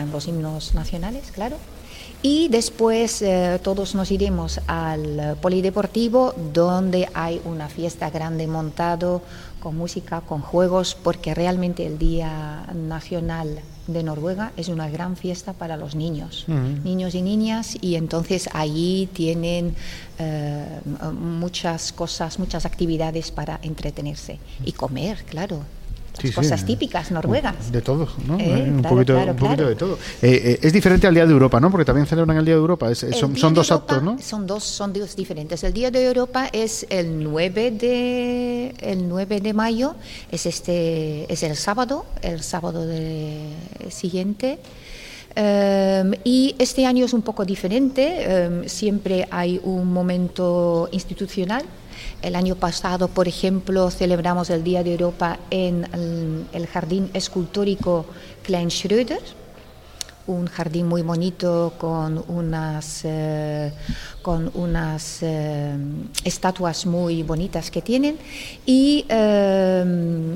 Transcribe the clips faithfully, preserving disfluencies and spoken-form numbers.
cantarán los himnos nacionales, claro. Y después eh, todos nos iremos al polideportivo, donde hay una fiesta grande montado con música, con juegos, porque realmente el Día Nacional de Noruega es una gran fiesta para los niños, uh-huh. niños y niñas, y entonces allí tienen eh, muchas cosas, muchas actividades para entretenerse y comer, claro. Las sí, cosas sí, típicas noruegas. De todo, ¿no? Eh, un claro, poquito, claro, un poquito claro. de todo. Eh, eh, es diferente al Día de Europa, ¿no? Porque también celebran el Día de Europa. Es, son son dos Europa, actos, ¿no? Son dos, son dos diferentes. El Día de Europa es el nueve de, el nueve de mayo, es, este, es el sábado, el sábado de, siguiente. Um, y este año es un poco diferente, um, siempre hay un momento institucional. El año pasado, por ejemplo, celebramos el Día de Europa en el, el Jardín Escultórico Klein Schröder, un jardín muy bonito con unas, eh, con unas eh, estatuas muy bonitas que tienen. Y eh,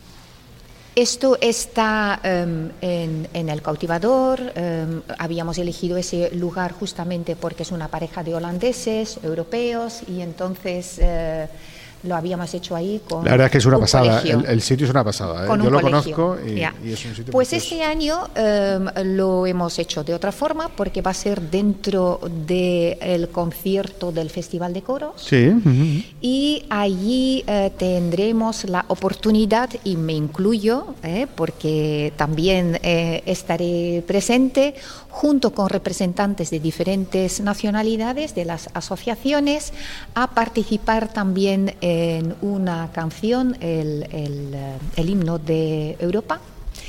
esto está um, en, en el cautivador. Um, habíamos elegido ese lugar justamente porque es una pareja de holandeses, europeos, y entonces uh, lo habíamos hecho ahí con La verdad es que es una un pasada, colegio. el, el sitio es una pasada, ¿eh? Con Yo un lo colegio. conozco y, Ya. y es un sitio Pues precioso. este año um, lo hemos hecho de otra forma, porque va a ser dentro del concierto del Festival de Coros. Sí. Uh-huh. Y allí eh, tendremos la oportunidad, y me incluyo, eh, porque también eh, estaré presente, junto con representantes de diferentes nacionalidades, de las asociaciones, a participar también en una canción, el, el, el himno de Europa.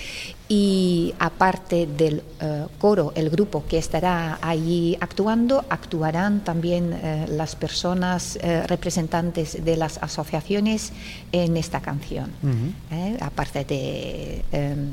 Y aparte del uh, coro, el grupo que estará allí actuando, actuarán también uh, las personas uh, representantes de las asociaciones en esta canción, uh-huh. eh, aparte de um,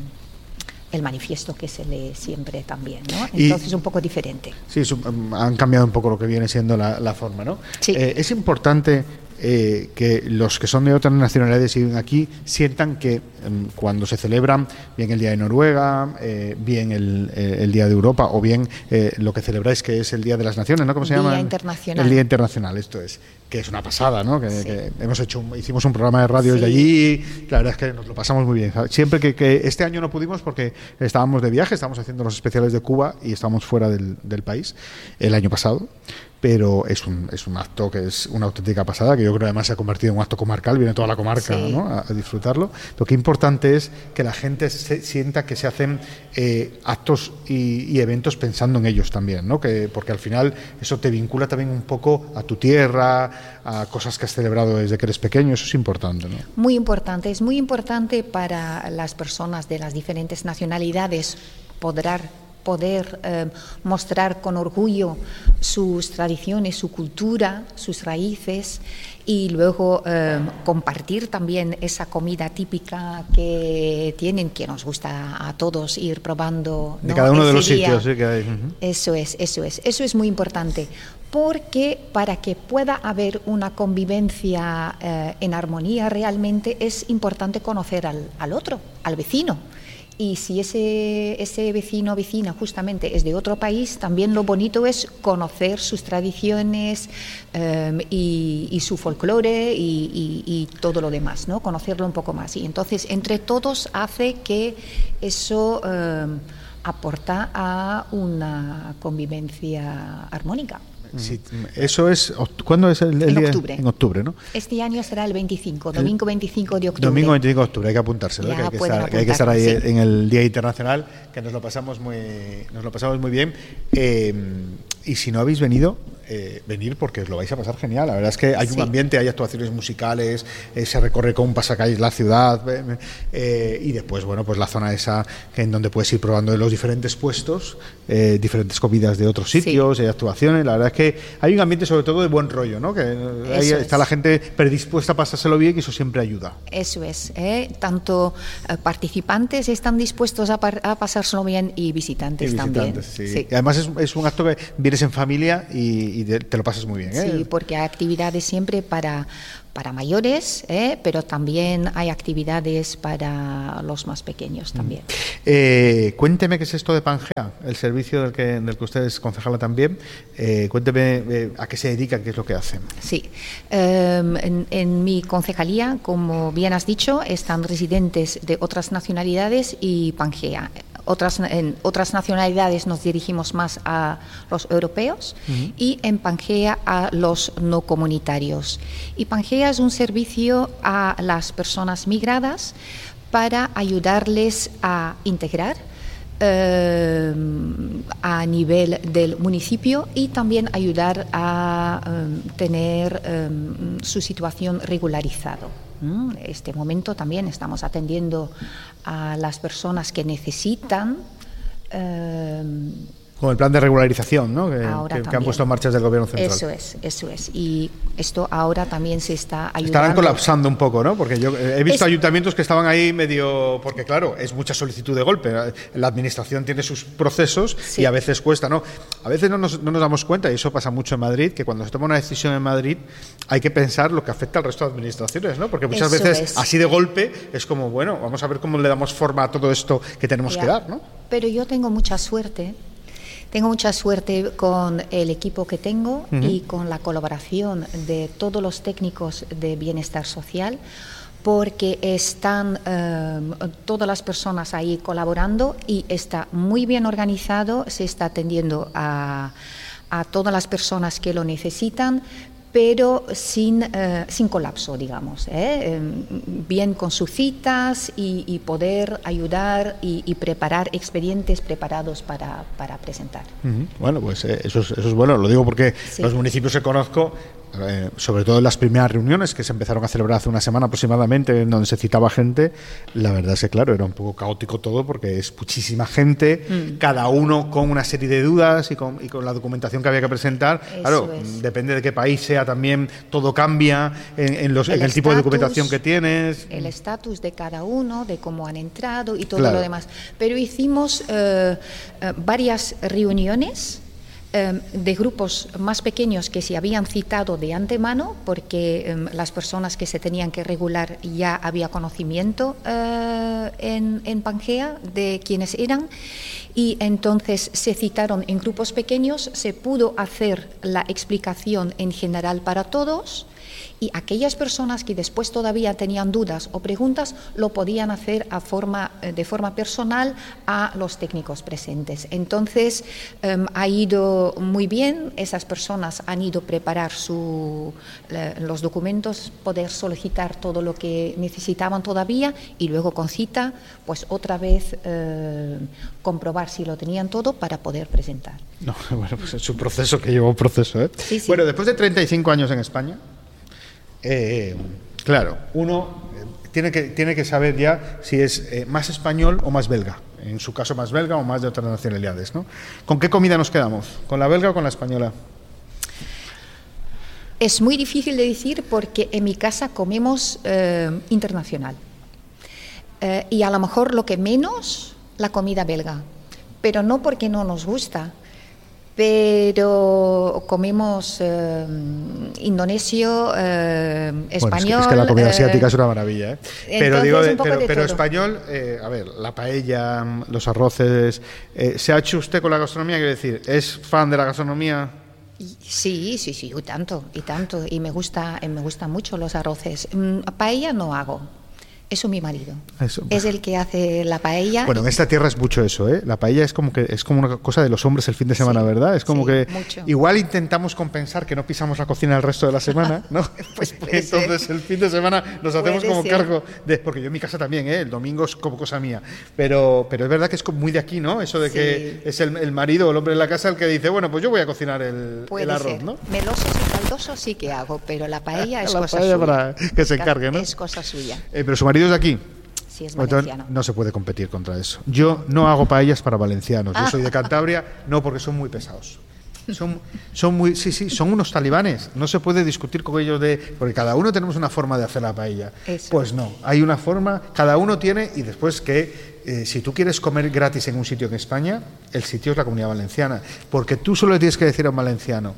el manifiesto que se lee siempre también, ¿no? Entonces es un poco diferente. Sí, es un, han cambiado un poco lo que viene siendo la, la forma, ¿no? Sí. Eh, es importante eh, que los que son de otras nacionalidades y viven aquí sientan que eh, cuando se celebran bien el Día de Noruega, eh, bien el, eh, el Día de Europa, o bien eh, lo que celebráis que es el Día de las Naciones, ¿no? ¿Cómo se Día llama? Internacional. El Día Internacional, esto es, que es una pasada, ¿no? Que, Sí. que hemos hecho, un, hicimos un programa de radio Sí. desde allí, la verdad es que nos lo pasamos muy bien. Siempre que, que este año no pudimos porque estábamos de viaje, estábamos haciendo los especiales de Cuba y estábamos fuera del, del país el año pasado, pero es un, es un acto que es una auténtica pasada, que yo creo que además se ha convertido en un acto comarcal, viene toda la comarca, Sí. ¿no? a, a disfrutarlo. Lo que importante es que la gente se, sienta que se hacen eh, actos y, y eventos pensando en ellos también, ¿no? Que, porque al final eso te vincula también un poco a tu tierra, a cosas que has celebrado desde que eres pequeño, eso es importante, ¿no? Muy importante, es muy importante para las personas de las diferentes nacionalidades poder, poder eh, mostrar con orgullo sus tradiciones, su cultura, sus raíces, y luego eh, compartir también esa comida típica que tienen, que nos gusta a todos ir probando, ¿no? De cada uno Ese de los día. sitios, sí, que hay. Uh-huh. Eso es, eso es, eso es muy importante, porque para que pueda haber una convivencia eh, en armonía realmente es importante conocer al, al otro, al vecino. Y si ese, ese vecino o vecina justamente es de otro país, también lo bonito es conocer sus tradiciones um, y, y su folclore y, y, y todo lo demás, ¿no? Conocerlo un poco más. Y entonces, entre todos hace que eso um, aporta a una convivencia armónica. Sí, eso es, ¿cuándo es el, el en día? octubre. En octubre, ¿no? Este año será el veinticinco, domingo veinticinco de octubre. Domingo veinticinco de octubre, hay que apuntárselo, Ya que hay que, pueden estar, que hay que estar ahí apuntarlo, sí. en el Día Internacional, que nos lo pasamos muy, nos lo pasamos muy bien. Eh, y si no habéis venido, eh, venir porque os lo vais a pasar genial. La verdad es que hay Sí. un ambiente, hay actuaciones musicales, eh, se recorre con un pasacalles la ciudad, eh, eh, y después, bueno, pues la zona esa en donde puedes ir probando de los diferentes puestos, eh, diferentes comidas de otros sitios, sí. Hay actuaciones. La verdad es que hay un ambiente sobre todo de buen rollo, ¿no? Que ahí Eso está es. La gente predispuesta a pasárselo bien y eso siempre ayuda. Eso es, ¿eh? Tanto eh, participantes están dispuestos a, par- a pasárselo bien y visitantes, Y visitantes, también. sí. Sí. Y además es, es un acto que vienes en familia y, y te, te lo pasas muy bien, ¿eh? Sí, porque hay actividades siempre para, para mayores, ¿eh? Pero también hay actividades para los más pequeños también. Mm. Eh, cuénteme qué es esto de Pangea, el servicio del que, del que usted es concejala también. Eh, cuénteme eh, a qué se dedican, qué es lo que hacen. Sí, um, en, en mi concejalía, como bien has dicho, están residentes de otras nacionalidades y Pangea. Otras, en otras nacionalidades nos dirigimos más a los europeos uh-huh. y en Pangea a los no comunitarios. Y Pangea es un servicio a las personas migradas para ayudarles a integrar eh, a nivel del municipio y también ayudar a um, tener um, su situación regularizado. En este momento también estamos atendiendo a las personas que necesitan eh, con el plan de regularización, ¿no? que, que, que han puesto en marcha desde el Gobierno Central. Eso es, eso es. Y esto ahora también se está ayudando. Estarán colapsando un poco, ¿no? Porque yo he visto es... ayuntamientos que estaban ahí medio... Porque claro, es mucha solicitud de golpe. La administración tiene sus procesos sí. y a veces cuesta, ¿no? A veces no nos, no nos damos cuenta, y eso pasa mucho en Madrid, que cuando se toma una decisión en Madrid hay que pensar lo que afecta al resto de administraciones, ¿no? Porque muchas eso veces es. así de golpe es como, bueno, vamos a ver cómo le damos forma a todo esto que tenemos ya. que dar, ¿no? Pero yo tengo mucha suerte. Tengo mucha suerte con el equipo que tengo uh-huh. y con la colaboración de todos los técnicos de bienestar social, porque están eh, todas las personas ahí colaborando y está muy bien organizado, se está atendiendo a, a todas las personas que lo necesitan, pero sin, eh, sin colapso, digamos, ¿eh? bien con sus citas y, y poder ayudar y, y preparar expedientes preparados para, para presentar. Uh-huh. Bueno, pues eh, eso, es, eso es bueno, lo digo porque sí. los municipios que conozco, eh, sobre todo en las primeras reuniones que se empezaron a celebrar hace una semana aproximadamente, en donde se citaba gente, la verdad es que claro, era un poco caótico todo porque es muchísima gente, mm. cada uno con una serie de dudas y con, y con la documentación que había que presentar. Eso claro, es. Depende de qué país sea también, todo cambia en, en, los, el, en el tipo de documentación que tienes. El estatus de cada uno, de cómo han entrado y todo claro. lo demás. Pero hicimos eh, eh, varias reuniones de grupos más pequeños que se habían citado de antemano porque um, las personas que se tenían que regular ya había conocimiento uh, en, en Pangea de quiénes eran y entonces se citaron en grupos pequeños, se pudo hacer la explicación en general para todos y aquellas personas que después todavía tenían dudas o preguntas lo podían hacer a forma, de forma personal a los técnicos presentes. Entonces um, ha ido muy bien, esas personas han ido a preparar su, eh, los documentos, poder solicitar todo lo que necesitaban todavía y luego con cita, pues otra vez eh, comprobar si lo tenían todo para poder presentar. No, bueno, pues es un proceso que lleva un proceso, ¿eh? Sí, sí. Bueno, después de treinta y cinco años en España, Eh, claro, uno tiene que, tiene que saber ya si es eh, más español o más belga, en su caso más belga o más de otras nacionalidades, ¿no? ¿Con qué comida nos quedamos? ¿Con la belga o con la española? Es muy difícil de decir porque en mi casa comemos eh, internacional eh, y a lo mejor lo que menos la comida belga, pero no porque no nos gusta. Pero comemos eh, indonesio, eh, español. Bueno, es, que, es que la comida asiática eh, es una maravilla, ¿eh? Pero digo, de, pero, pero español, eh, a ver, la paella, los arroces, eh, ¿se ha hecho usted con la gastronomía? Quiero decir, ¿es fan de la gastronomía? Sí, sí, sí, y tanto, y tanto, y me gusta, me gustan mucho los arroces. Mm, paella no hago. Eso mi marido. Eso. Es el que hace la paella. Bueno, en esta tierra es mucho eso, ¿eh? La paella es como que es como una cosa de los hombres el fin de semana, sí, ¿verdad? Es como sí, que mucho. Igual intentamos compensar que no pisamos la cocina el resto de la semana, ¿no? Pues entonces ser. el fin de semana nos hacemos puede como ser. cargo de, porque yo en mi casa también, ¿eh? El domingo es como cosa mía, pero pero es verdad que es como muy de aquí, ¿no? Eso de sí. que es el, el marido o el hombre de la casa el que dice, bueno, pues yo voy a cocinar el, el arroz, ser. ¿no? Melosos y caldosos sí que hago, pero la paella es la cosa paella suya. Para que se encargue, ¿no? Es cosa suya. Eh, pero su marido es de aquí. Sí, es valenciano. No se puede competir contra eso. Yo no hago paellas para valencianos. Yo soy de Cantabria, no, porque son muy pesados. Son, son muy, sí, sí, son unos talibanes. No se puede discutir con ellos de, porque cada uno tenemos una forma de hacer la paella. Eso. Pues no, hay una forma, cada uno tiene, y después que eh, si tú quieres comer gratis en un sitio en España, el sitio es la Comunidad Valenciana, porque tú solo le tienes que decir a un valenciano,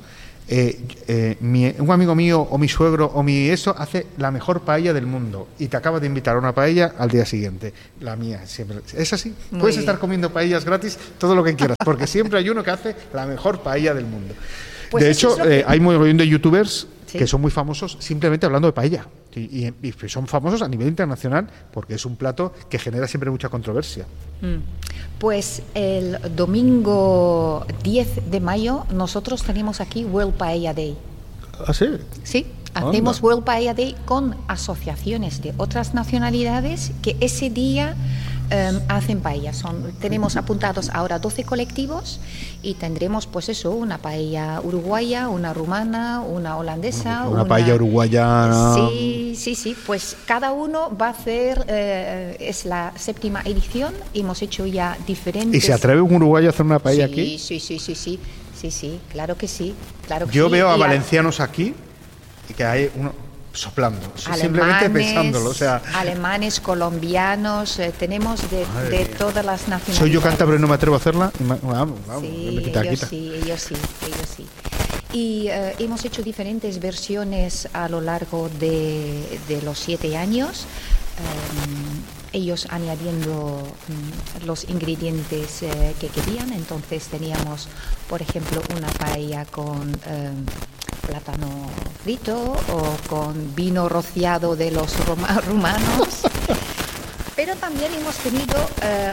Eh, eh, mi, un amigo mío o mi suegro o mi eso hace la mejor paella del mundo y te acaba de invitar a una paella al día siguiente. La mía siempre es así. Muy Puedes bien. estar comiendo paellas gratis todo lo que quieras, porque siempre hay uno que hace la mejor paella del mundo. Pues de eso hecho, es lo que- eh, hay un montón de youtubers Sí. que son muy famosos simplemente hablando de paella. Y, y- y son famosos a nivel internacional porque es un plato que genera siempre mucha controversia. Mm. Pues el domingo diez de mayo nosotros tenemos aquí World Paella Day. ¿Ah, sí? Sí, Anda. hacemos World Paella Day con asociaciones de otras nacionalidades que ese día em, hacen paella. Son, tenemos apuntados ahora doce colectivos y tendremos pues eso, una paella uruguaya, una rumana, una holandesa. Una paella uruguayana. Sí, sí, sí, pues cada uno va a hacer, eh, es la séptima edición, hemos hecho ya diferentes... ¿Y se atreve un uruguayo a hacer una paella sí, aquí? Sí, sí, sí, sí, sí, sí, claro que sí, claro que Yo sí. veo a Y valencianos aquí y que hay uno soplando, simplemente alemanes, pensándolo. O sea, alemanes, colombianos, eh, tenemos de, Madre de mía. todas las nacionalidades. soy yo cántabro y no me atrevo a hacerla. y ma- Vamos, vamos, Sí, me quita, ellos quita. sí, ellos sí, ellos sí. Y eh, hemos hecho diferentes versiones a lo largo de, de los siete años. eh, ellos añadiendo mm, los ingredientes eh, que querían. Entonces teníamos, por ejemplo, una paella con eh, plátano frito o con vino rociado de los roma- rumanos. Pero también hemos tenido eh,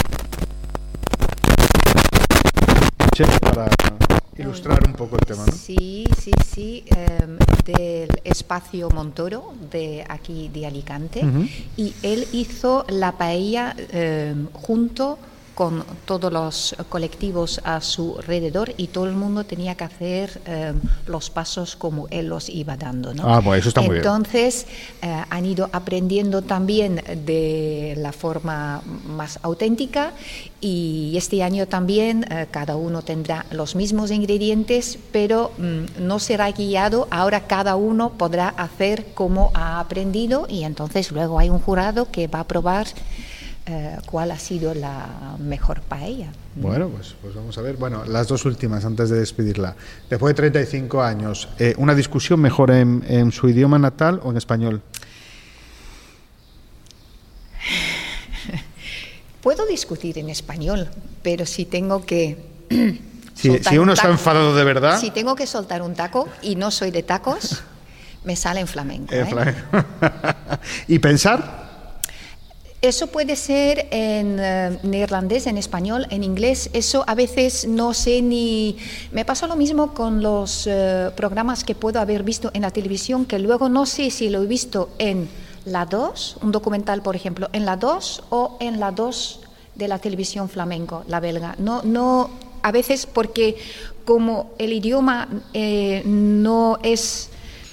Chef, para ilustrar un poco el tema, ¿no? Sí, sí, sí, em, del espacio Montoro de aquí de Alicante. Ujú. Y él hizo la paella em, junto con todos los colectivos a su alrededor y todo el mundo tenía que hacer em, los pasos como él los iba dando, ¿no? Ah, bueno, eso está muy bien. Entonces eh, han ido aprendiendo también de la forma más auténtica y este año también eh, cada uno tendrá los mismos ingredientes, pero mm, no será guiado, ahora cada uno podrá hacer como ha aprendido y entonces luego hay un jurado que va a probar eh, cuál ha sido la mejor paella. Bueno, pues, pues vamos a ver. Bueno, las dos últimas antes de despedirla. Después de treinta y cinco años, eh, ¿una discusión mejor en, en su idioma natal o en español? Puedo discutir en español, pero si tengo que... Si, soltar si un uno está taco- enfadado de verdad... Si tengo que soltar un taco y no soy de tacos, me sale en flamenco. eh, ¿eh? Fran- ¿Y pensar? Eso puede ser en eh, neerlandés, en español, en inglés. Eso a veces no sé ni... Me pasa lo mismo con los eh, programas que puedo haber visto en la televisión, que luego no sé si lo he visto en la dos, un documental, por ejemplo, en la dos o en la dos de la televisión flamenco, la belga. No, no, a veces porque como el idioma eh, no es...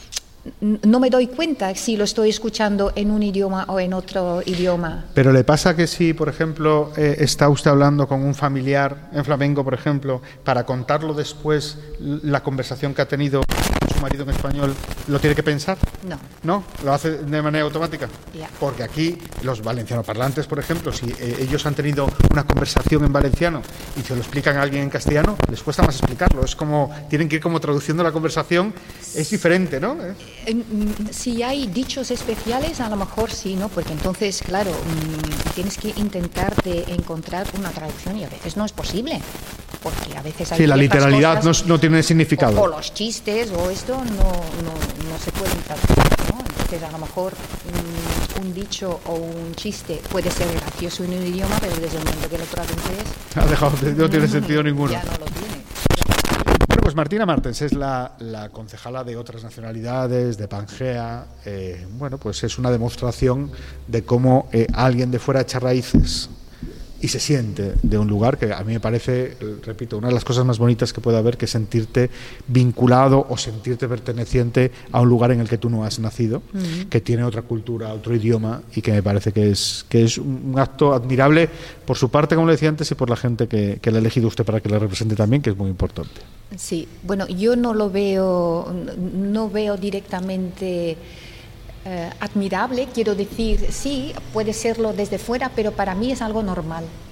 No me doy cuenta si lo estoy escuchando en un idioma o en otro idioma. Pero le pasa que si, por ejemplo, eh, está usted hablando con un familiar en flamenco, por ejemplo, para contarlo después, l- la conversación que ha tenido con su marido en español, ¿lo tiene que pensar? No. ¿No? ¿Lo hace de manera automática? Ya. Porque aquí, los valencianoparlantes, por ejemplo, si eh, ellos han tenido una conversación en valenciano y se lo explican a alguien en castellano, les cuesta más explicarlo. Es como, tienen que ir como traduciendo la conversación. Es diferente, ¿no? ¿Eh? Eh, mm, Si hay dichos especiales, a lo mejor sí, ¿no? Porque entonces, claro, mm, tienes que intentar de encontrar una traducción y a veces no es posible. Porque a veces hay Sí, la ciertas literalidad no, cosas, no tiene significado. O, o los chistes o esto no, no, no se pueden traducir, ¿no? Entonces, a lo mejor mm, un dicho o un chiste puede ser gracioso en un idioma, pero desde el momento que lo traduces... Ha dejado, no tiene sentido ninguno. Ya no lo tiene. Bueno, pues Martina Martens es la, la concejala de otras nacionalidades, de Pangea. Eh, bueno, pues es una demostración de cómo eh, alguien de fuera echa raíces y se siente de un lugar que a mí me parece, eh, repito, una de las cosas más bonitas que puede haber, que sentirte vinculado o sentirte perteneciente a un lugar en el que tú no has nacido, uh-huh. que tiene otra cultura, otro idioma, y que me parece que es, que es un acto admirable por su parte, como le decía antes, y por la gente que, que le ha elegido usted para que le represente también, que es muy importante. Sí, bueno, yo no lo veo, no veo directamente eh, admirable, quiero decir, sí, puede serlo desde fuera, pero para mí es algo normal.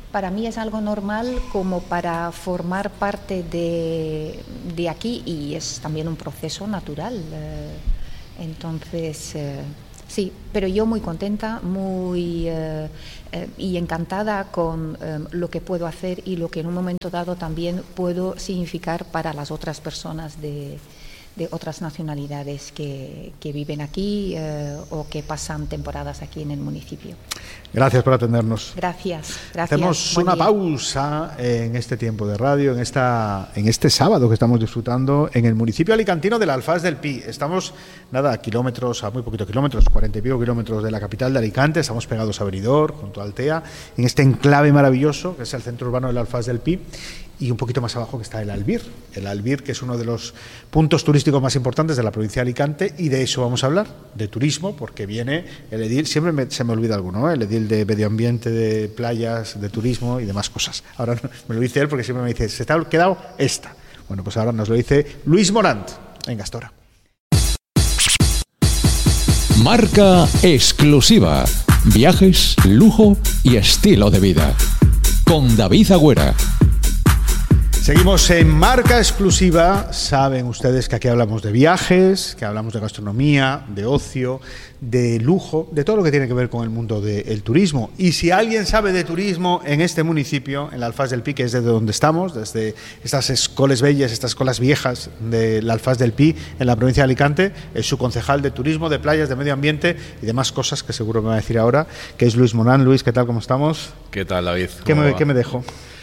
Para mí es algo normal como para formar parte de, de aquí y es también un proceso natural. Eh, entonces, eh, sí, pero yo muy contenta, muy eh, eh, y encantada con eh, lo que puedo hacer y lo que en un momento dado también puedo significar para las otras personas de de otras nacionalidades que, que viven aquí eh, o que pasan temporadas aquí en el municipio. Gracias por atendernos. Gracias, gracias. Hacemos una día. pausa en este tiempo de radio, en esta, en este sábado que estamos disfrutando en el municipio alicantino del Alfaz del Pi. Estamos, nada, a kilómetros, a muy poquitos kilómetros, cuarenta y pico kilómetros de la capital de Alicante. Estamos pegados a Benidorm, junto a Altea, en este enclave maravilloso que es el centro urbano del Alfaz del Pi. Y un poquito más abajo que está el Albir, el Albir que es uno de los puntos turísticos más importantes de la provincia de Alicante, y de eso vamos a hablar, de turismo, porque viene el edil, siempre me, se me olvida alguno, ¿no? El edil de medio ambiente, de playas, de turismo y demás cosas. Ahora me lo dice él porque siempre me dice, se te ha quedado esta. Bueno, pues ahora nos lo dice Luis Morant, en Gastora. Marca exclusiva, viajes, lujo y estilo de vida. Con David Agüera. Seguimos en Marca Exclusiva. Saben ustedes que aquí hablamos de viajes, que hablamos de gastronomía, de ocio, de lujo, de todo lo que tiene que ver con el mundo del turismo. Y si alguien sabe de turismo en este municipio, en el Alfaz del Pi, que es desde donde estamos, desde estas escoles bellas, estas escuelas viejas del Alfaz del Pi, en la provincia de Alicante, es su concejal de turismo, de playas, de medio ambiente y demás cosas que seguro me va a decir ahora, que es Luis Morant. Luis, ¿qué tal? ¿Cómo estamos? ¿Qué tal, David? ¿Qué me, ¿Qué me dejo?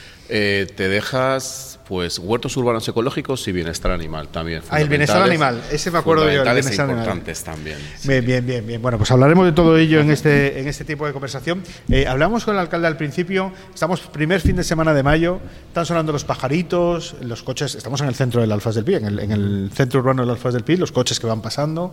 Eh, te dejas, pues, huertos urbanos ecológicos y bienestar animal también. Ah, el bienestar animal, ese me acuerdo yo. El bienestar e importantes animal. también. Sí. Bien, bien, bien, bien. Bueno, pues hablaremos de todo ello en este, en este tipo de conversación. Eh, hablamos con el alcalde al principio, estamos primer fin de semana de mayo, están sonando los pajaritos, los coches, estamos en el centro del Alfaz del Pi, en el, en el centro urbano del Alfaz del Pi, los coches que van pasando,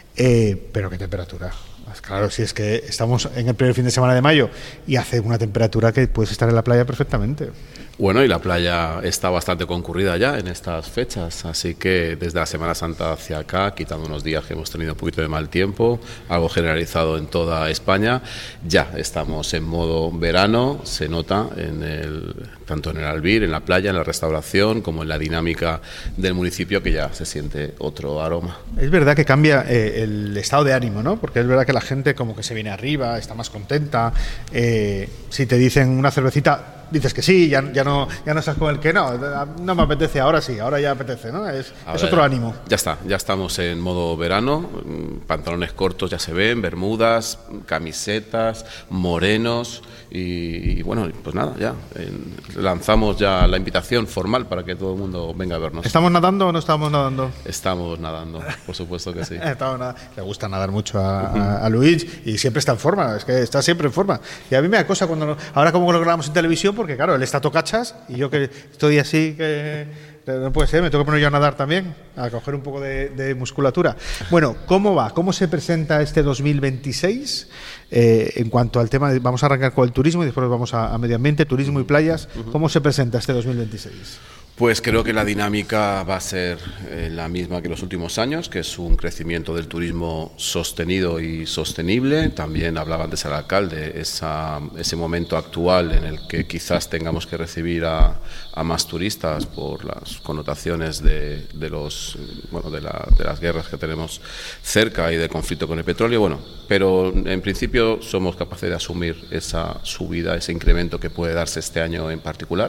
eh, pero qué temperatura. Pues claro, si es que estamos en el primer fin de semana de mayo y hace una temperatura que puedes estar en la playa perfectamente. Bueno, y la playa está bastante concurrida ya en estas fechas, así que desde la Semana Santa hacia acá, quitando unos días que hemos tenido un poquito de mal tiempo, algo generalizado en toda España, ya estamos en modo verano, se nota en el, tanto en el Albir, en la playa, en la restauración, como en la dinámica del municipio, que ya se siente otro aroma. Es verdad que cambia eh, el estado de ánimo, ¿no? Porque es verdad que la gente como que se viene arriba, está más contenta, eh, si te dicen una cervecita, dices que sí, ya, ya no ya no estás con el que no, no me apetece, ahora sí, ahora ya apetece, ¿no? Es, es ver, otro ánimo. Ya está, ya estamos en modo verano, pantalones cortos ya se ven, bermudas, camisetas, morenos y, y bueno, pues nada, ya en, lanzamos ya la invitación formal para que todo el mundo venga a vernos. ¿Estamos nadando o no estamos nadando? Estamos nadando, por supuesto que sí. Le gusta nadar mucho a, a, a Luis y siempre está en forma, es que está siempre en forma. Y a mí me acosa cuando, ahora como lo grabamos en televisión, porque claro, él está tocachas y yo que estoy así que no puede ser, me tengo que poner yo a nadar también, a coger un poco de, de musculatura. Bueno, ¿cómo va? ¿Cómo se presenta este dos mil veintiséis? Eh, en cuanto al tema, de, vamos a arrancar con el turismo y después vamos a, a medio ambiente, turismo y playas. ¿Cómo se presenta este dos mil veintiséis? Pues creo que la dinámica va a ser eh, la misma que los últimos años, que es un crecimiento del turismo sostenido y sostenible. También hablaba antes el alcalde, esa, ese momento actual en el que quizás tengamos que recibir a, a más turistas por las connotaciones de, de, los, bueno, de, la, de las guerras que tenemos cerca y del conflicto con el petróleo. Bueno, pero en principio somos capaces de asumir esa subida, ese incremento que puede darse este año en particular.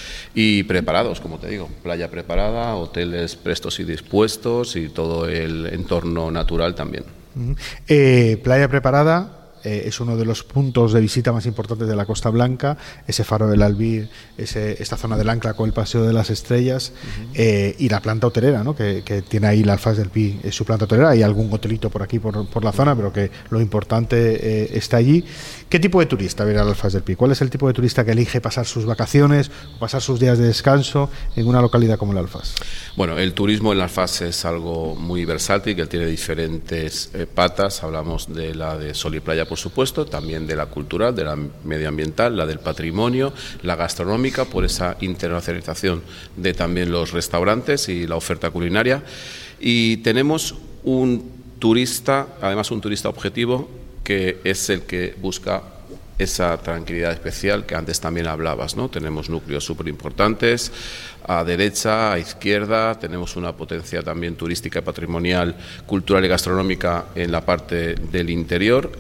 Y preparados, como te digo, playa preparada, hoteles prestos y dispuestos y todo el entorno natural también. Uh-huh. eh, playa preparada. Eh, es uno de los puntos de visita más importantes de la Costa Blanca, ese faro del Albir, ese, esta zona del Ancla con el Paseo de las Estrellas, uh-huh. eh, y la planta hotelera, ¿no? que, que tiene ahí el Alfaz del Pi, es su planta hotelera. Hay algún hotelito por aquí, por, por la zona, pero que lo importante eh, está allí. ¿Qué tipo de turista viene al Alfaz del Pi? ¿Cuál es el tipo de turista que elige pasar sus vacaciones o pasar sus días de descanso en una localidad como el Alfaz? Bueno, el turismo en el Alfaz es algo muy versátil, que tiene diferentes eh, patas. Hablamos de la de sol y playa, por supuesto, también de la cultural, de la medioambiental, la del patrimonio, la gastronómica, por esa internacionalización de también los restaurantes y la oferta culinaria. Y tenemos un turista, además un turista objetivo, que es el que busca esa tranquilidad especial que antes también hablabas, ¿no? Tenemos núcleos súper importantes, a derecha, a izquierda, tenemos una potencia también turística y patrimonial, cultural y gastronómica en la parte del interior,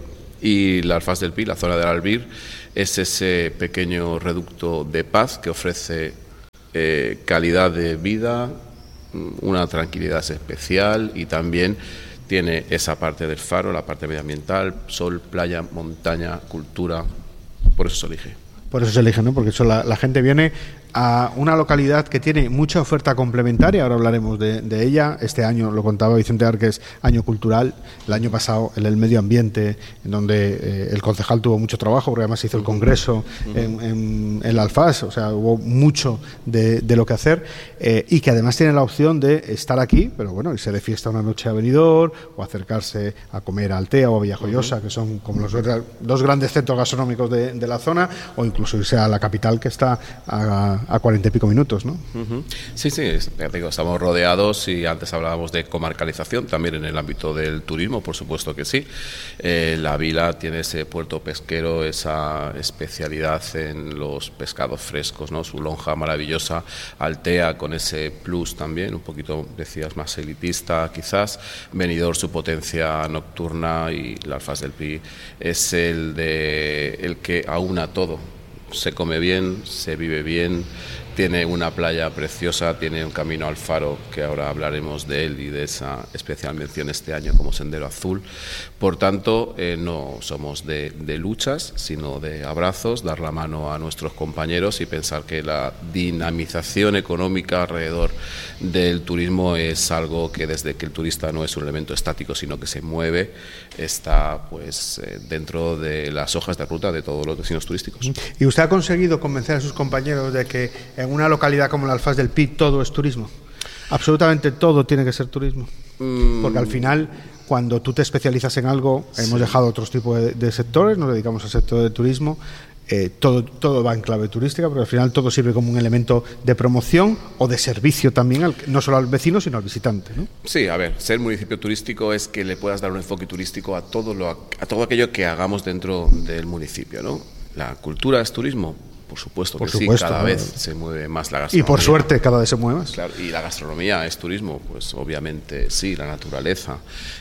y la Alfaz del Pi, la zona del Albir, es ese pequeño reducto de paz que ofrece eh, calidad de vida, una tranquilidad especial, y también tiene esa parte del faro, la parte medioambiental, sol, playa, montaña, cultura. Por eso se elige. Por eso se elige, ¿no? Porque eso la, la gente viene a una localidad que tiene mucha oferta complementaria. Ahora hablaremos de, de ella. Este año, lo contaba Vicente Arques, año cultural. El año pasado, en el medio ambiente, en donde eh, el concejal tuvo mucho trabajo, porque además hizo el congreso uh-huh. en, en, en la Alfaz. O sea, hubo mucho de, de lo que hacer. Eh, y que además tiene la opción de estar aquí, pero bueno, irse de fiesta una noche a Benidorm, o acercarse a comer a Altea o a Villajoyosa, uh-huh. que son como los dos grandes centros gastronómicos de, de la zona, o incluso irse a la capital, que está a a cuarenta y pico minutos, ¿no? Uh-huh. Sí, sí, es, digo, estamos rodeados, y antes hablábamos de comarcalización también en el ámbito del turismo, por supuesto que sí. Eh, la vila tiene ese puerto pesquero, esa especialidad en los pescados frescos, ¿no? Su lonja maravillosa, Altea con ese plus también, un poquito, decías, más elitista quizás. Benidorm, su potencia nocturna, y la Alfaz del Pi es el de el que aúna todo. Se come bien, se vive bien, tiene una playa preciosa, tiene un camino al faro, que ahora hablaremos de él y de esa especial mención este año como Sendero Azul. Por tanto, eh, no somos de, de luchas, sino de abrazos, dar la mano a nuestros compañeros y pensar que la dinamización económica alrededor del turismo es algo que, desde que el turista no es un elemento estático, sino que se mueve, está pues eh, dentro de las hojas de ruta de todos los destinos turísticos. ¿Y usted ha conseguido convencer a sus compañeros de que en una localidad como la Alfaz del Pi todo es turismo? Absolutamente todo tiene que ser turismo. Mm. Porque al final, cuando tú te especializas en algo, sí. hemos dejado otros tipos de, de sectores, nos dedicamos al sector del turismo, eh, todo, todo va en clave turística, pero al final todo sirve como un elemento de promoción o de servicio también, al, no solo al vecino, sino al visitante, ¿no? Sí, a ver, ser municipio turístico es que le puedas dar un enfoque turístico a todo, lo, a todo aquello que hagamos dentro del municipio, ¿no? La cultura es turismo. Por supuesto que por supuesto, sí, cada ¿no? vez se mueve más la gastronomía. Y por suerte cada vez se mueve más. Claro, y la gastronomía es turismo, pues obviamente sí, la naturaleza.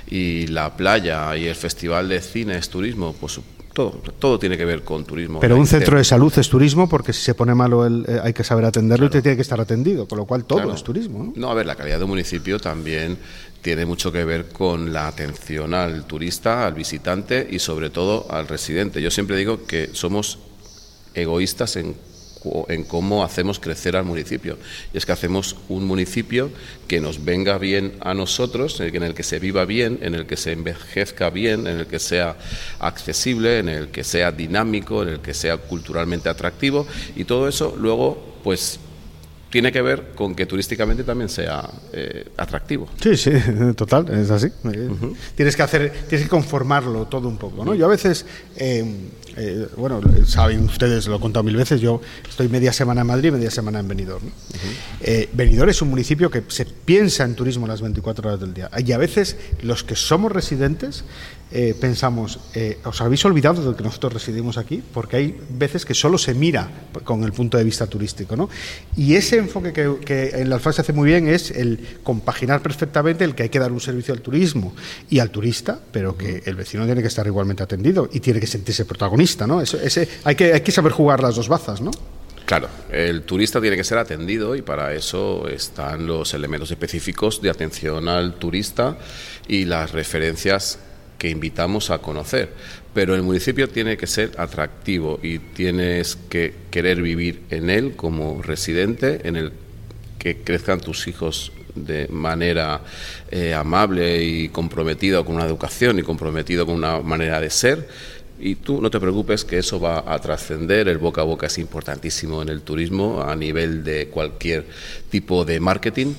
Y la playa y el festival de cine es turismo, pues todo, todo tiene que ver con turismo. Pero un centro de salud es turismo, porque si se pone malo el, eh, hay que saber atenderlo, claro. y te tiene que estar atendido, con lo cual todo claro. es turismo, ¿no? No, a ver, la calidad de un municipio también tiene mucho que ver con la atención al turista, al visitante y sobre todo al residente. Yo siempre digo que somos egoístas en, en cómo hacemos crecer al municipio, y es que hacemos un municipio que nos venga bien a nosotros, en el que se viva bien, en el que se envejezca bien, en el que sea accesible, en el que sea dinámico, en el que sea culturalmente atractivo, y todo eso luego pues tiene que ver con que turísticamente también sea eh, atractivo. Sí, sí, total, es así. Uh-huh. Tienes que hacer, tienes que conformarlo todo un poco, ¿no? Yo a veces, eh, eh, bueno, saben ustedes, lo he contado mil veces, yo estoy media semana en Madrid, media semana en Benidorm, ¿no? Uh-huh. eh, Benidorm es un municipio que se piensa en turismo las veinticuatro horas del día, y a veces los que somos residentes eh, pensamos, eh, os habéis olvidado de que nosotros residimos aquí, porque hay veces que solo se mira con el punto de vista turístico, ¿no? Y ese enfoque que, que en la Alfaz se hace muy bien es el compaginar perfectamente el que hay que dar un servicio al turismo y al turista, pero que el vecino tiene que estar igualmente atendido y tiene que sentirse protagonista, ¿no? Eso, ese, hay que, hay que saber jugar las dos bazas, ¿no? Claro, el turista tiene que ser atendido, y para eso están los elementos específicos de atención al turista y las referencias que invitamos a conocer, pero el municipio tiene que ser atractivo y tienes que querer vivir en él como residente, en el que crezcan tus hijos de manera eh, amable y comprometida con una educación y comprometido con una manera de ser. Y tú no te preocupes, que eso va a trascender. El boca a boca es importantísimo en el turismo a nivel de cualquier tipo de marketing,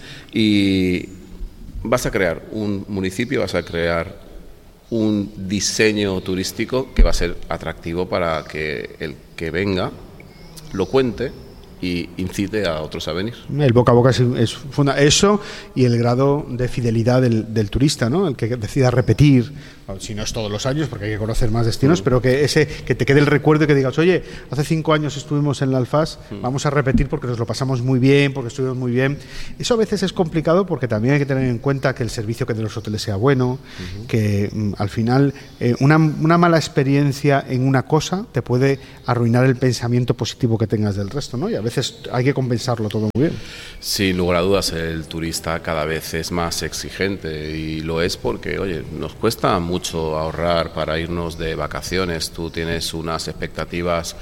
y vas a crear un municipio, vas a crear un diseño turístico que va a ser atractivo para que el que venga lo cuente y incite a otros a venir. El boca a boca es, es funda eso y el grado de fidelidad del, del turista, ¿no? El que decida repetir, si no es todos los años, porque hay que conocer más destinos, mm. pero que ese que te quede el recuerdo y que digas, oye, hace cinco años estuvimos en la Alfaz, mm. vamos a repetir porque nos lo pasamos muy bien, porque estuvimos muy bien. Eso a veces es complicado porque también hay que tener en cuenta que el servicio que de los hoteles sea bueno, mm-hmm. que mm, al final eh, una, una mala experiencia en una cosa te puede arruinar el pensamiento positivo que tengas del resto, ¿no? Y a veces hay que compensarlo todo muy bien. Sin lugar a dudas, el turista cada vez es más exigente y lo es porque, oye, nos cuesta mucho ahorrar para irnos de vacaciones. Tú tienes unas expectativas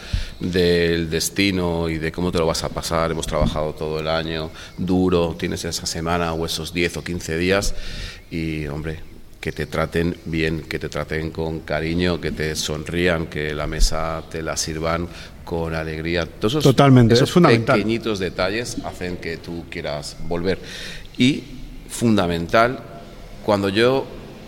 del destino y de cómo te lo vas a pasar. Hemos trabajado todo el año duro, tienes esa semana o esos diez o quince días y, hombre, que te traten bien, que te traten con cariño, que te sonrían, que la mesa te la sirvan con alegría. Todos esos, Totalmente, esos es fundamental. pequeñitos detalles hacen que tú quieras volver. Y fundamental, cuando yo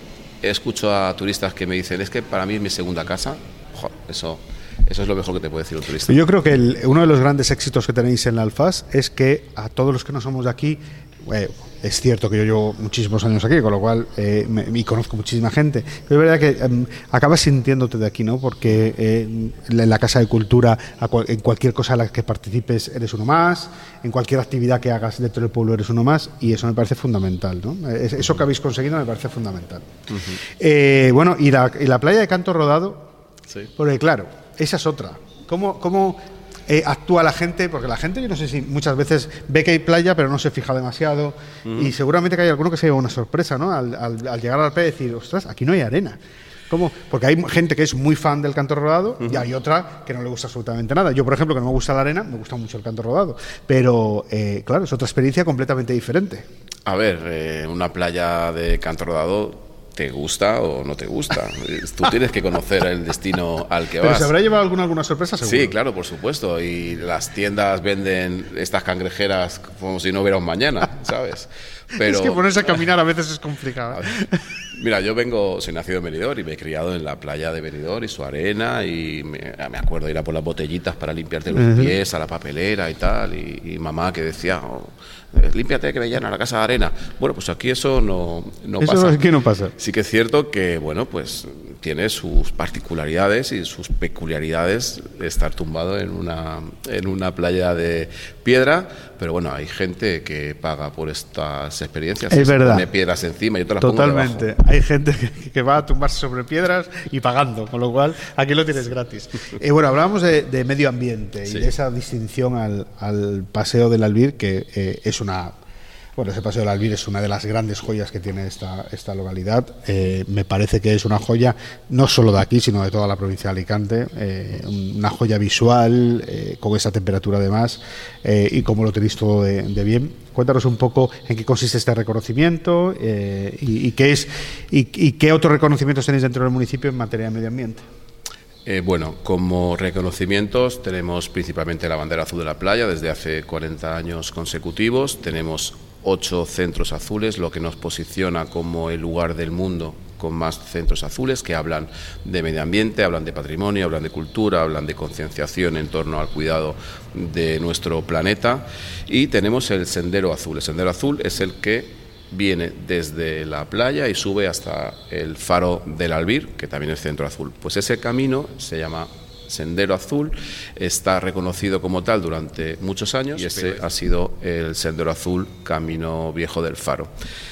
escucho a turistas que me dicen, es que para mí es mi segunda casa, jo, eso, eso es lo mejor que te puede decir un turista. Yo creo que el, uno de los grandes éxitos que tenéis en la Alfaz es que a todos los que no somos de aquí, eh, es cierto que yo llevo muchísimos años aquí, con lo cual eh, me, y conozco muchísima gente, pero es verdad que eh, acabas sintiéndote de aquí, ¿no? Porque eh, en la Casa de Cultura, a cual, en cualquier cosa en la que participes eres uno más, en cualquier actividad que hagas dentro del pueblo eres uno más, y eso me parece fundamental, ¿no? Eso que habéis conseguido me parece fundamental. Uh-huh. eh, bueno, y la, y la playa de Canto Rodado, sí. Porque claro, esa es otra. ¿Cómo, cómo eh, actúa la gente? Porque la gente, yo no sé si muchas veces ve que hay playa, pero no se fija demasiado, uh-huh. y seguramente que hay alguno que se lleva una sorpresa, ¿no? Al, al, al llegar a la playa y decir, ostras, aquí no hay arena. ¿Cómo? Porque hay gente que es muy fan del Canto Rodado, uh-huh. y hay otra que no le gusta absolutamente nada. Yo, por ejemplo, que no me gusta la arena, me gusta mucho el Canto Rodado, pero eh, claro, es otra experiencia completamente diferente. A ver, eh, una playa de Canto Rodado, ¿te gusta o no te gusta? Tú tienes que conocer el destino al que vas. ¿Pero se habrá llevado alguna, alguna sorpresa, seguro? Sí, claro, por supuesto. Y las tiendas venden estas cangrejeras como si no hubiera un mañana, ¿sabes? Pero, es que ponerse a caminar a veces es complicado. Mira, yo vengo, soy nacido en Benidorm y me he criado en la playa de Benidorm y su arena, y me, me acuerdo de ir a por las botellitas para limpiarte los uh-huh. pies a la papelera y tal, y, y mamá que decía, oh, límpiate que me llena la casa de arena. Bueno, pues aquí eso no, no eso pasa. Eso aquí no pasa. Sí que es cierto que, bueno, pues tiene sus particularidades y sus peculiaridades estar tumbado en una, en una playa de piedra, pero bueno, hay gente que paga por estas experiencias. Es verdad. Pone piedras encima y yo te las Totalmente. pongo debajo. Hay gente que, que va a tumbarse sobre piedras y pagando, con lo cual aquí lo tienes gratis. Eh, bueno, hablábamos de, de medio ambiente, sí, y de esa distinción al, al Paseo del Albir, que eh, es una... Bueno, ese Paseo del Albir es una de las grandes joyas que tiene esta, esta localidad. Eh, me parece que es una joya no solo de aquí, sino de toda la provincia de Alicante. Eh, una joya visual, eh, con esa temperatura además, eh, y como lo tenéis todo de, de bien. Cuéntanos un poco en qué consiste este reconocimiento, eh, y, y, qué es, y, y qué otros reconocimientos tenéis dentro del municipio en materia de medio ambiente. Eh, bueno, como reconocimientos tenemos principalmente la bandera azul de la playa desde hace cuarenta años consecutivos. Tenemos ocho centros azules, lo que nos posiciona como el lugar del mundo con más centros azules que hablan de medio ambiente, hablan de patrimonio, hablan de cultura, hablan de concienciación en torno al cuidado de nuestro planeta. Y tenemos el Sendero Azul. El Sendero Azul es el que viene desde la playa y sube hasta el Faro del Albir, que también es centro azul. Pues ese camino se llama Sendero Azul, está reconocido como tal durante muchos años y ese ha sido el Sendero Azul Camino Viejo del Faro.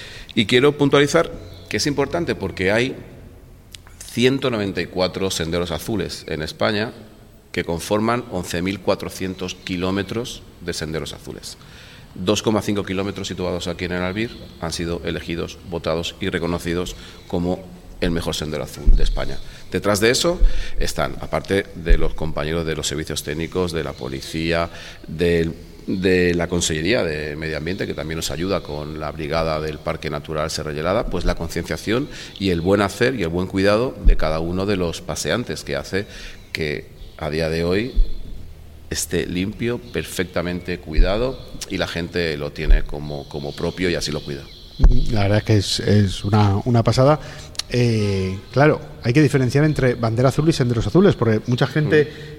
Y quiero puntualizar que es importante porque hay ciento noventa y cuatro senderos azules en España que conforman once mil cuatrocientos kilómetros de senderos azules. dos coma cinco kilómetros situados aquí en el Albir han sido elegidos, votados y reconocidos como el mejor sendero azul de España. Detrás de eso están, aparte de los compañeros de los servicios técnicos, de la policía, de, de la Consellería de Medio Ambiente, que también nos ayuda con la brigada del Parque Natural Serra Gelada, pues la concienciación y el buen hacer y el buen cuidado de cada uno de los paseantes, que hace que a día de hoy esté limpio, perfectamente cuidado, y la gente lo tiene como, como propio y así lo cuida. La verdad es que es, es una, una pasada. Eh, claro, hay que diferenciar entre bandera azul y senderos azules, porque mucha gente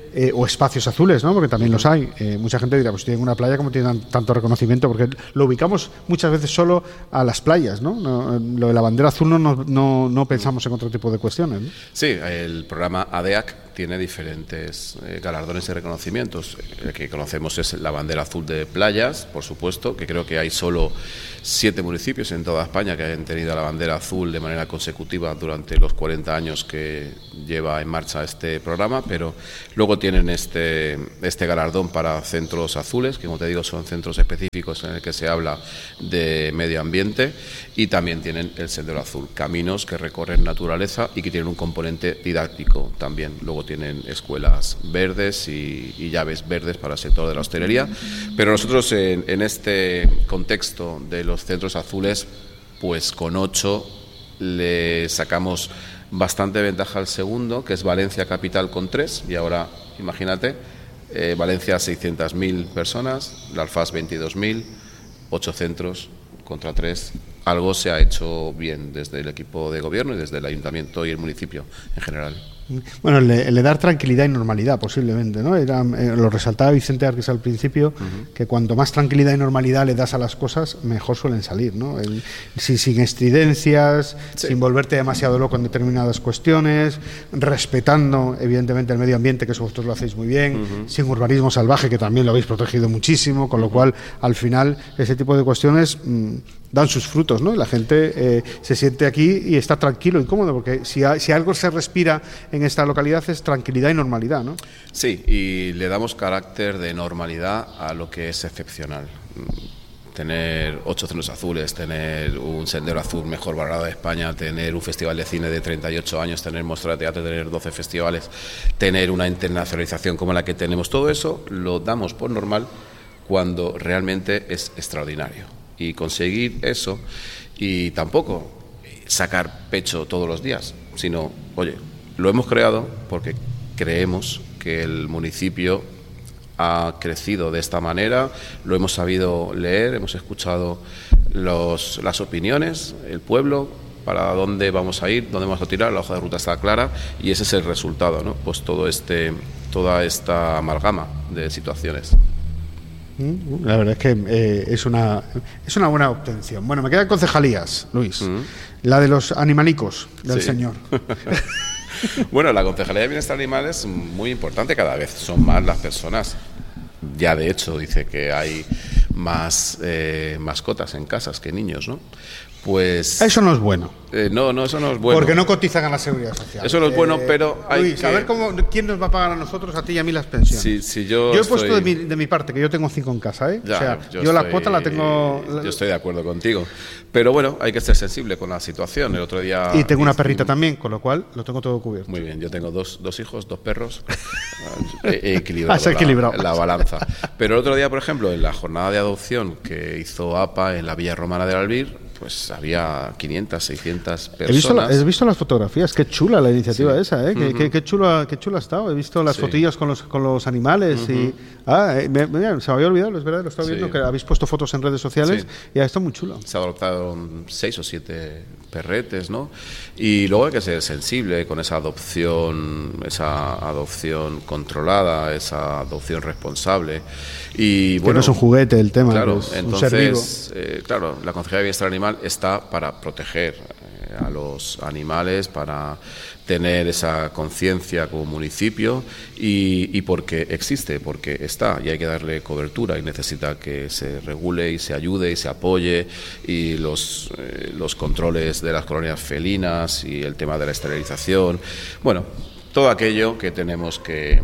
eh, o espacios azules, ¿no? Porque también los hay. Eh, mucha gente dirá, pues tienen una playa, como tienen tanto reconocimiento, porque lo ubicamos muchas veces solo a las playas, ¿no? no lo de la bandera azul no, no, no, no pensamos en otro tipo de cuestiones, ¿no? Sí, el programa A D E A C tiene diferentes eh, galardones y reconocimientos. El que conocemos es la bandera azul de playas, por supuesto, que creo que hay solo siete municipios en toda España que hayan tenido la bandera azul de manera consecutiva durante los cuarenta años que lleva en marcha este programa, pero luego tienen este, este galardón para centros azules, que como te digo son centros específicos en el que se habla de medio ambiente, y también tienen el Sendero Azul, caminos que recorren naturaleza y que tienen un componente didáctico también. Luego tienen escuelas verdes y, y llaves verdes para el sector de la hostelería, pero nosotros en, en este contexto de los centros azules, pues con ocho le sacamos bastante ventaja al segundo, que es Valencia Capital con tres, y ahora imagínate, eh, Valencia seiscientas mil personas, la Alfaz veintidós mil, ocho centros contra tres. Algo se ha hecho bien desde el equipo de gobierno y desde el ayuntamiento y el municipio en general. Bueno, le, le dar tranquilidad y normalidad posiblemente, ¿no? Era, eh, lo resaltaba Vicente Arqués al principio, uh-huh. que cuanto más tranquilidad y normalidad le das a las cosas, mejor suelen salir, ¿no? El, sin, sin estridencias, sí. sin volverte demasiado loco en determinadas cuestiones, respetando evidentemente el medio ambiente, que eso vosotros lo hacéis muy bien, uh-huh. sin urbanismo salvaje, que también lo habéis protegido muchísimo, con lo uh-huh. cual al final ese tipo de cuestiones mmm, dan sus frutos, ¿no? La gente eh, se siente aquí y está tranquilo y cómodo, porque si, a, si algo se respira en esta localidad es tranquilidad y normalidad, ¿no? Sí, y le damos carácter de normalidad a lo que es excepcional. Tener ocho centros azules, tener un sendero azul mejor valorado de España, tener un festival de cine de treinta y ocho años, tener muestra de teatro, tener doce festivales, tener una internacionalización como la que tenemos, todo eso lo damos por normal cuando realmente es extraordinario. Y conseguir eso, y tampoco sacar pecho todos los días, sino, oye, lo hemos creado porque creemos que el municipio ha crecido de esta manera, lo hemos sabido leer, hemos escuchado los, las opiniones, el pueblo, para dónde vamos a ir, dónde vamos a tirar, la hoja de ruta está clara y ese es el resultado, ¿no? Pues todo este, toda esta amalgama de situaciones. La verdad es que eh, es una es una buena obtención. Bueno, me quedan concejalías, Luis. Mm. La de los animalicos del sí. señor. Bueno, la Concejalía de Bienestar Animal es muy importante, cada vez son más las personas. Ya de hecho dice que hay más eh, mascotas en casas que niños, ¿no? Pues eso no es bueno. Eh, no, no, eso no es bueno. Porque no cotizan a la Seguridad Social. Eso no es bueno, eh, pero hay Luis, que... a ver cómo, quién nos va a pagar a nosotros, a ti y a mí, las pensiones. Sí, sí, yo, yo he estoy... puesto de mi, de mi parte, que yo tengo cinco en casa, ¿eh? Ya, o sea, yo, yo estoy, la cuota la tengo... Yo estoy de acuerdo contigo. Pero bueno, hay que ser sensible con la situación. El otro día... Y tengo una perrita también, con lo cual lo tengo todo cubierto. Muy bien, yo tengo dos, dos hijos, dos perros. He equilibrado, Has equilibrado. La, la balanza. Pero el otro día, por ejemplo, en la jornada de adopción que hizo A P A en la Villa Romana del Albir, pues había quinientas, seiscientas personas. He visto, la, he visto las fotografías, qué chula la iniciativa sí. esa, ¿eh? Uh-huh. Qué, qué, qué, chula, qué chula ha estado. He visto las sí. fotillas con los, con los animales uh-huh. y... Ah, eh, me, me, se me había olvidado, es verdad, lo estaba sí. viendo, que habéis puesto fotos en redes sociales sí. y ha estado muy chulo. Se adoptaron seis o siete perretes, ¿no? Y luego hay que ser sensible con esa adopción, esa adopción controlada, esa adopción responsable. Y bueno, que no es un juguete el tema, claro, es entonces, un ser vivo. Eh, claro, la Concejalía de Bienestar Animal está para proteger eh, a los animales, para tener esa conciencia como municipio y, y porque existe, porque está y hay que darle cobertura y necesita que se regule y se ayude y se apoye y los, eh, los controles de las colonias felinas y el tema de la esterilización, bueno, todo aquello que tenemos que,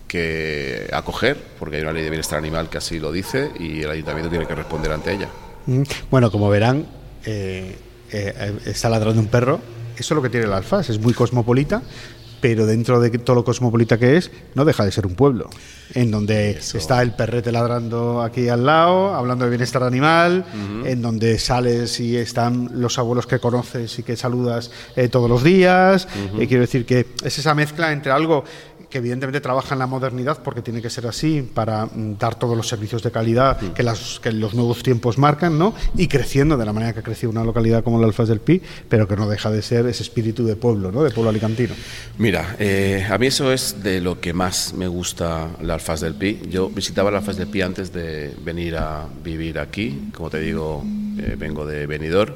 que acoger, porque hay una ley de bienestar animal que así lo dice y el ayuntamiento tiene que responder ante ella. Bueno, como verán, eh, eh, está ladrando un perro. Eso es lo que tiene la Alfaz, es muy cosmopolita, pero dentro de todo lo cosmopolita que es, no deja de ser un pueblo, en donde Eso. está el perrete ladrando aquí al lado, hablando de bienestar animal, uh-huh. en donde sales y están los abuelos que conoces y que saludas eh, todos los días. Uh-huh. Eh, quiero decir que es esa mezcla entre algo que evidentemente trabaja en la modernidad porque tiene que ser así para mm, dar todos los servicios de calidad que, las, que los nuevos tiempos marcan, ¿no? Y creciendo de la manera que ha crecido una localidad como la Alfaz del Pi, pero que no deja de ser ese espíritu de pueblo, ¿no? De pueblo alicantino. Mira, eh, a mí eso es de lo que más me gusta la Alfaz del Pi. Yo visitaba la Alfaz del Pi antes de venir a vivir aquí, como te digo, eh, vengo de Benidorm,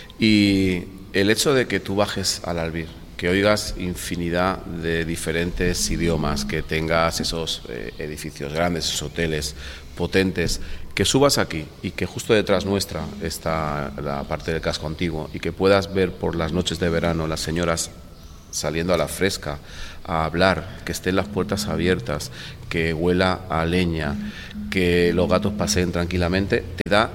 y el hecho de que tú bajes al Albir, que oigas infinidad de diferentes idiomas, que tengas esos eh, edificios grandes, esos hoteles potentes, que subas aquí y que justo detrás nuestra está la parte del casco antiguo y que puedas ver por las noches de verano las señoras saliendo a la fresca a hablar, que estén las puertas abiertas, que huela a leña, que los gatos paseen tranquilamente, te da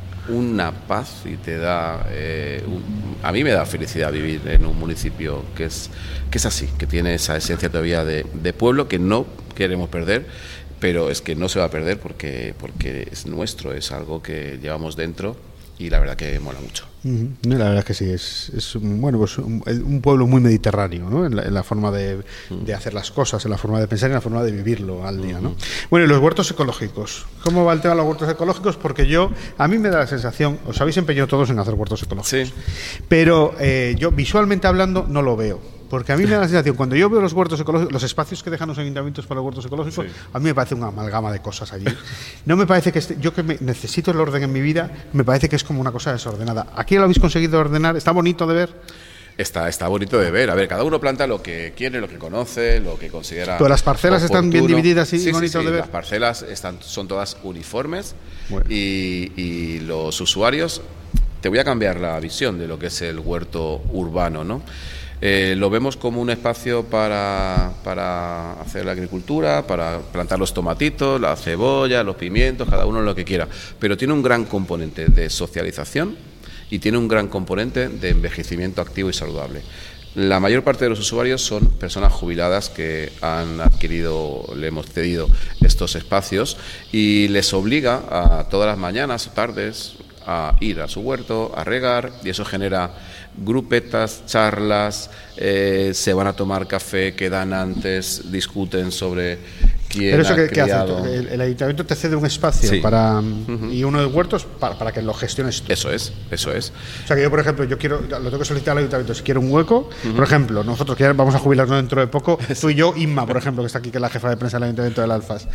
una paz y te da eh, un, a mí me da felicidad vivir en un municipio que es que es así, que tiene esa esencia todavía de, de pueblo que no queremos perder, pero es que no se va a perder porque porque es nuestro, es algo que llevamos dentro y la verdad que mola mucho. Uh-huh. La verdad es que sí, es, es un, bueno, pues un, un pueblo muy mediterráneo, ¿no? En la, en la forma de, de hacer las cosas, en la forma de pensar y en la forma de vivirlo al día, ¿no? Uh-huh. Bueno, y los huertos ecológicos. ¿Cómo va el tema de los huertos ecológicos? Porque yo, a mí me da la sensación, os habéis empeñado todos en hacer huertos ecológicos, sí. pero eh, yo visualmente hablando no lo veo. Porque a mí me da la sensación, cuando yo veo los huertos ecológicos, los espacios que dejan los ayuntamientos para los huertos ecológicos, sí. a mí me parece una amalgama de cosas allí. No me parece que esté, yo que me, necesito el orden en mi vida, me parece que es como una cosa desordenada. ¿Aquí lo habéis conseguido ordenar? ¿Está bonito de ver? Está, está bonito de ver. A ver, cada uno planta lo que quiere, lo que conoce, lo que considera. ¿Pero las parcelas oportuno. Están bien divididas y sí, bonito sí, sí. de ver? Las parcelas están, son todas uniformes bueno. y, y los usuarios. Te voy a cambiar la visión de lo que es el huerto urbano, ¿no? Eh, lo vemos como un espacio para, para hacer la agricultura, para plantar los tomatitos, la cebolla, los pimientos, cada uno lo que quiera, pero tiene un gran componente de socialización y tiene un gran componente de envejecimiento activo y saludable. La mayor parte de los usuarios son personas jubiladas que han adquirido, le hemos cedido estos espacios y les obliga a todas las mañanas o tardes a ir a su huerto, a regar, y eso genera grupetas, charlas, eh, se van a tomar café, quedan antes, discuten sobre quién Pero eso ha que, criado. ¿qué hace? El, el ayuntamiento te cede un espacio sí. para uh-huh. y uno de huertos para, para que lo gestiones tú. Eso es, eso es. O sea que yo, por ejemplo, yo quiero, lo tengo que solicitar al ayuntamiento, si quiero un hueco, uh-huh. por ejemplo, nosotros que vamos a jubilarnos dentro de poco, tú y yo, Inma, por ejemplo, que está aquí, que es la jefa de prensa del ayuntamiento de la Alfaz,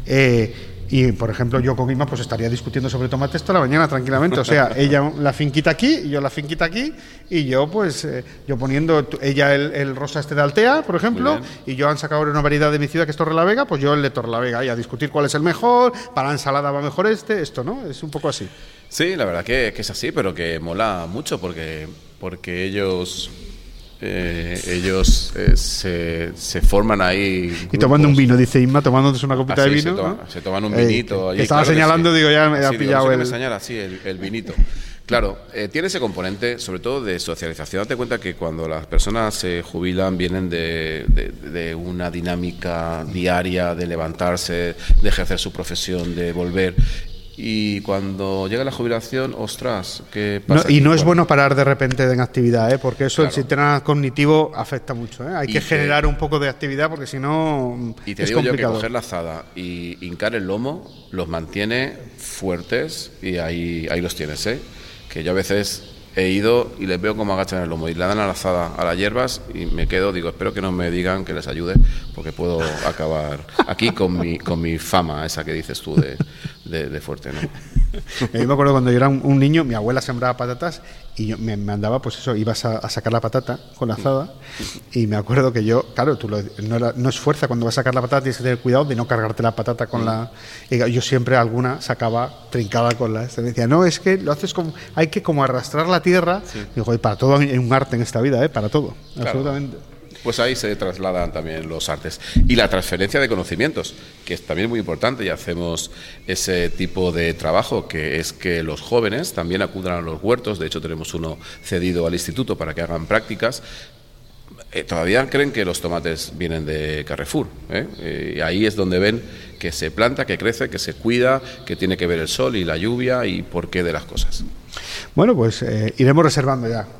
eh, y por ejemplo yo con Inma pues estaría discutiendo sobre tomates toda la mañana tranquilamente, o sea, ella la finquita aquí y yo la finquita aquí y yo pues eh, yo poniendo ella el, el rosa este de Altea, por ejemplo, y yo han sacado una variedad de mi ciudad que es Torrelavega, pues yo el de Torrelavega y a discutir cuál es el mejor, para la ensalada va mejor este, esto, ¿no? Es un poco así. Sí, la verdad que, que es así, pero que mola mucho porque porque ellos Eh, ellos eh, se, se forman ahí grupos. Y tomando un vino, dice Inma, tomándose una copita ah, sí, de vino, se, toma, ¿no? se toman un eh, vinito allí, estaba claro señalando, sí. digo, ya me ha sí, pillado digo, el... me señala, sí, el, el vinito. Claro, eh, tiene ese componente, sobre todo de socialización. Date cuenta que cuando las personas se jubilan vienen de, de, de una dinámica diaria de levantarse, de ejercer su profesión, de volver. Y cuando llega la jubilación, ostras, ¿qué pasa? No, y no aquí? es bueno parar de repente en actividad, ¿eh? Porque eso, claro. el sistema cognitivo afecta mucho, ¿eh? Hay y que te, generar un poco de actividad porque si no y te es digo complicado. Yo que coger la azada y hincar el lomo los mantiene fuertes y ahí, ahí los tienes, ¿eh? Que yo a veces he ido y les veo como agachan el lomo y le dan a la azada a las hierbas y me quedo, digo, espero que no me digan que les ayude porque puedo acabar aquí con mi con mi fama, esa que dices tú de, de, de fuerte, ¿no? Yo me acuerdo cuando yo era un, un niño, mi abuela sembraba patatas y yo me, me andaba, pues eso, ibas a, a sacar la patata con la azada y me acuerdo que yo, claro, tú lo, no, era, no es fuerza, cuando vas a sacar la patata tienes que tener cuidado de no cargarte la patata con la... Y yo siempre alguna sacaba trincada con la... Me decía, no, es que lo haces como... Hay que como arrastrar la tierra. Sí. Digo, y para todo hay un arte en esta vida, ¿eh? Para todo, claro. Absolutamente. Pues ahí se trasladan también los artes. Y la transferencia de conocimientos, que es también muy importante, y hacemos ese tipo de trabajo, que es que los jóvenes también acudan a los huertos. De hecho, tenemos uno cedido al instituto para que hagan prácticas. Eh, todavía creen que los tomates vienen de Carrefour, ¿eh? Eh, y ahí es donde ven que se planta, que crece, que se cuida, que tiene que ver el sol y la lluvia y por qué de las cosas. Bueno, pues eh, iremos reservando ya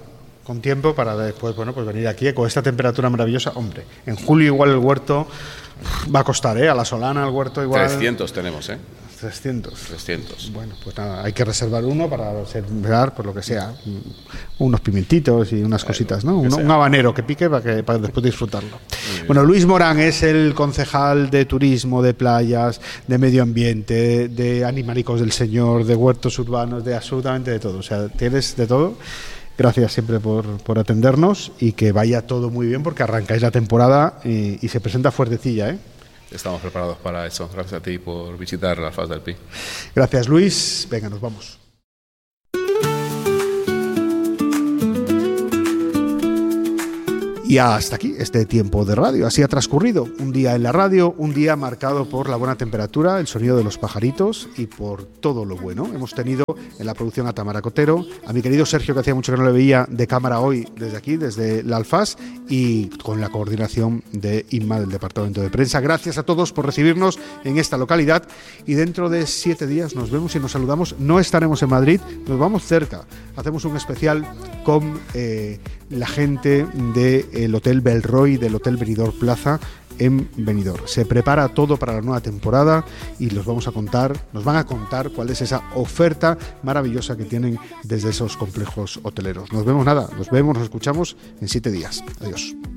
con tiempo para después, bueno, pues venir aquí con esta temperatura maravillosa. Hombre, en julio igual el huerto va a costar, ¿eh? A la Solana el huerto igual... trescientos tenemos, ¿eh? trescientos. trescientos. Bueno, pues nada, hay que reservar uno para sembrar, por lo que sea, unos pimentitos y unas cositas, ¿no? Un, un habanero que pique para, que, para después disfrutarlo. Bueno, Luis Morán es el concejal de turismo, de playas, de medio ambiente, de animalicos del Señor, de huertos urbanos, de absolutamente de todo. O sea, tienes de todo. Gracias siempre por, por atendernos y que vaya todo muy bien porque arrancáis la temporada y, y se presenta fuertecilla, ¿eh? Estamos preparados para eso. Gracias a ti por visitar la Faz del Pi. Gracias, Luis. Venga, nos vamos. Y hasta aquí este tiempo de radio. Así ha transcurrido un día en la radio, un día marcado por la buena temperatura, el sonido de los pajaritos y por todo lo bueno. Hemos tenido en la producción a Tamara Cotero, a mi querido Sergio, que hacía mucho que no le veía de cámara hoy desde aquí, desde la Alfaz, y con la coordinación de Inma del Departamento de Prensa. Gracias a todos por recibirnos en esta localidad y dentro de siete días nos vemos y nos saludamos. No estaremos en Madrid, nos vamos cerca. Hacemos un especial con eh, la gente del Hotel Belroy, del Hotel Benidorm Plaza en Benidorm. Se prepara todo para la nueva temporada y los vamos a contar, nos van a contar cuál es esa oferta maravillosa que tienen desde esos complejos hoteleros. Nos vemos nada, nos vemos, nos escuchamos en siete días. Adiós.